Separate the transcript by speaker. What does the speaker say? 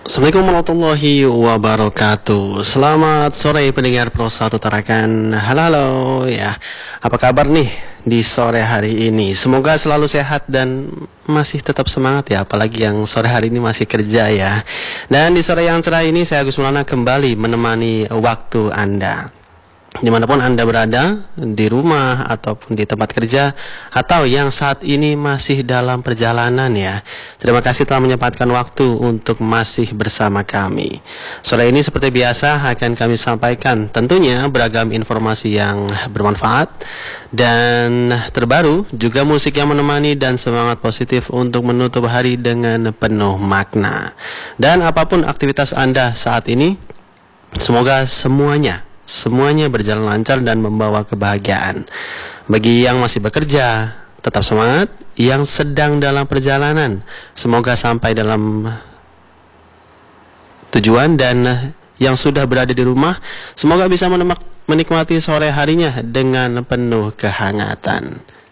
Speaker 1: Assalamualaikum warahmatullahi wabarakatuh. Selamat sore pendengar Pro 1 Tarakan. Halo ya. Apa kabar nih di sore hari ini? Semoga selalu sehat dan masih tetap semangat ya, apalagi yang sore hari ini masih kerja ya. Dan di sore yang cerah ini saya Agus Maulana kembali menemani waktu Anda. Dimanapun Anda berada, di rumah ataupun di tempat kerja, atau yang saat ini masih dalam perjalanan ya. Terima kasih telah menyempatkan waktu untuk masih bersama kami. Sore ini seperti biasa akan kami sampaikan tentunya beragam informasi yang bermanfaat dan terbaru, juga musik yang menemani dan semangat positif untuk menutup hari dengan penuh makna. Dan apapun aktivitas Anda saat ini, semoga semuanya berjalan lancar dan membawa kebahagiaan. Bagi yang masih bekerja, tetap semangat. Yang sedang dalam perjalanan, semoga sampai dalam tujuan. Dan yang sudah berada di rumah, semoga bisa menikmati sore harinya dengan penuh kehangatan.